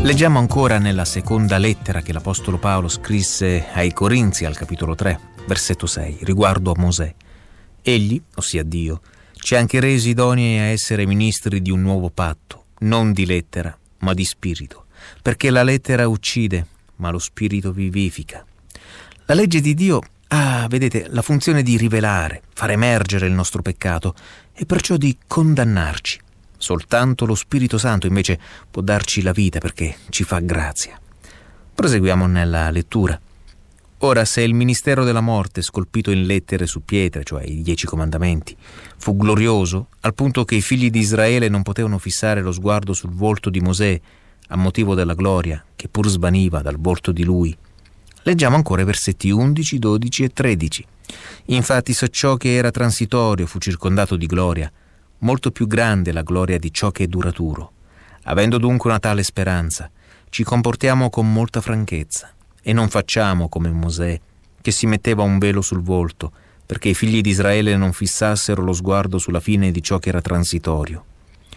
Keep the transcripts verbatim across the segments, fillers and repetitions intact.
Leggiamo ancora nella seconda lettera che l'Apostolo Paolo scrisse ai Corinzi al capitolo tre, versetto sei, riguardo a Mosè. Egli, ossia Dio, ci ha anche resi idonei a essere ministri di un nuovo patto, non di lettera, ma di spirito, perché la lettera uccide, ma lo spirito vivifica. La legge di Dio ha, vedete, la funzione di rivelare, far emergere il nostro peccato e perciò di condannarci. Soltanto lo Spirito Santo invece può darci la vita perché ci fa grazia. Proseguiamo nella lettura. Ora, se il ministero della morte, scolpito in lettere su pietre, cioè i dieci comandamenti, fu glorioso al punto che i figli di Israele non potevano fissare lo sguardo sul volto di Mosè a motivo della gloria che pur svaniva dal volto di lui, leggiamo ancora i versetti undici, dodici e tredici. Infatti, se ciò che era transitorio fu circondato di gloria, molto più grande la gloria di ciò che è duraturo. Avendo dunque una tale speranza, ci comportiamo con molta franchezza e non facciamo come Mosè, che si metteva un velo sul volto, perché i figli di Israele non fissassero lo sguardo sulla fine di ciò che era transitorio.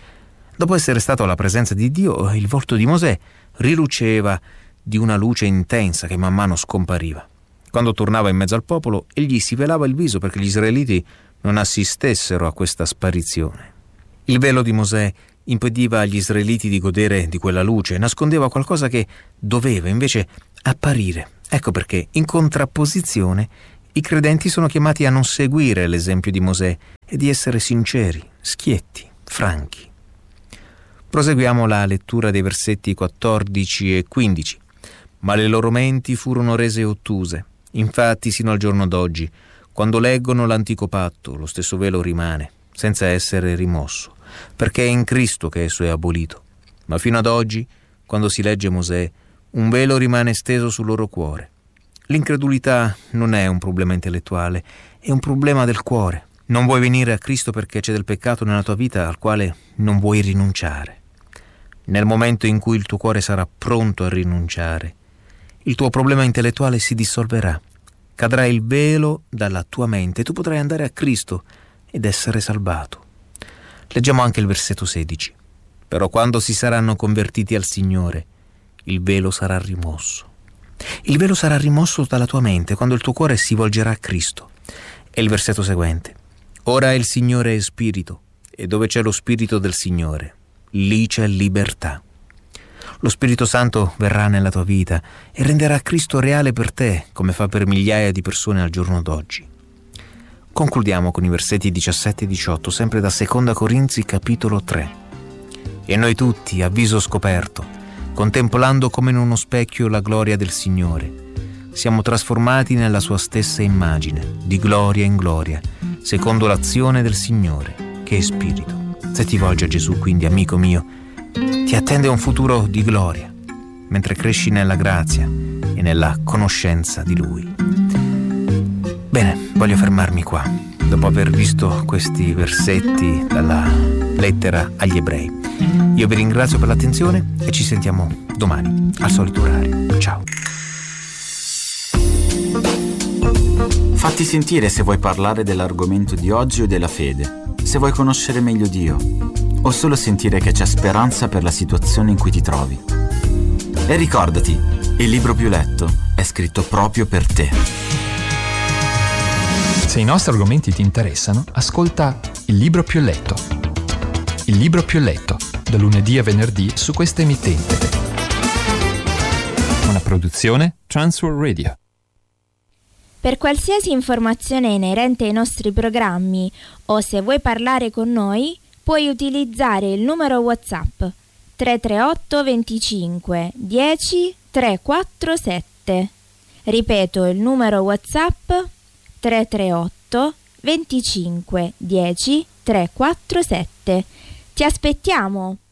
Dopo essere stato alla presenza di Dio, il volto di Mosè riluceva di una luce intensa che man mano scompariva. Quando tornava in mezzo al popolo, egli si velava il viso perché gli israeliti non assistessero a questa sparizione. Il velo di Mosè impediva agli israeliti di godere di quella luce, nascondeva qualcosa che doveva invece apparire. Ecco perché, in contrapposizione, i credenti sono chiamati a non seguire l'esempio di Mosè e di essere sinceri, schietti, franchi. Proseguiamo la lettura dei versetti quattordici e quindici. Ma le loro menti furono rese ottuse. Infatti, sino al giorno d'oggi, quando leggono l'antico patto, lo stesso velo rimane, senza essere rimosso, perché è in Cristo che esso è abolito. Ma fino ad oggi, quando si legge Mosè, un velo rimane steso sul loro cuore. L'incredulità non è un problema intellettuale, è un problema del cuore. Non vuoi venire a Cristo perché c'è del peccato nella tua vita al quale non vuoi rinunciare. Nel momento in cui il tuo cuore sarà pronto a rinunciare, il tuo problema intellettuale si dissolverà. Cadrà il velo dalla tua mente e tu potrai andare a Cristo ed essere salvato. Leggiamo anche il versetto sedici. Però quando si saranno convertiti al Signore, il velo sarà rimosso. Il velo sarà rimosso dalla tua mente quando il tuo cuore si volgerà a Cristo. E il versetto seguente. Ora il Signore è Spirito, e dove c'è lo Spirito del Signore, lì c'è libertà. Lo Spirito Santo verrà nella tua vita e renderà Cristo reale per te, come fa per migliaia di persone al giorno d'oggi. Concludiamo con i versetti diciassette e diciotto, sempre da seconda Corinzi capitolo tre. E noi tutti, a viso scoperto, contemplando come in uno specchio la gloria del Signore, siamo trasformati nella sua stessa immagine, di gloria in gloria, secondo l'azione del Signore, che è Spirito. Se ti volgi a Gesù, quindi, amico mio, ti attende un futuro di gloria, mentre cresci nella grazia e nella conoscenza di Lui. Bene, voglio fermarmi qua, dopo aver visto questi versetti dalla lettera agli Ebrei. Io vi ringrazio per l'attenzione e ci sentiamo domani, al solito orario. Ciao. Fatti sentire se vuoi parlare dell'argomento di oggi o della fede, se vuoi conoscere meglio Dio, o solo sentire che c'è speranza per la situazione in cui ti trovi. E ricordati, il libro più letto è scritto proprio per te. Se i nostri argomenti ti interessano, ascolta Il libro più letto. Il libro più letto, da lunedì a venerdì su questa emittente. Una produzione Transworld Radio. Per qualsiasi informazione inerente ai nostri programmi o se vuoi parlare con noi, puoi utilizzare il numero WhatsApp tre tre otto venticinque dieci trequarantasette. Ripeto il numero WhatsApp tre tre otto venticinque dieci trequarantasette. Ti aspettiamo!